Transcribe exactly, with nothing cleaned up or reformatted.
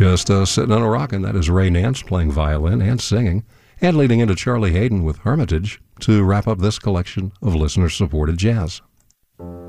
Just uh, sitting on a rockin', that is Ray Nance playing violin and singing, and leading into Charlie Haydn with Hermitage to wrap up this collection of listener-supported jazz.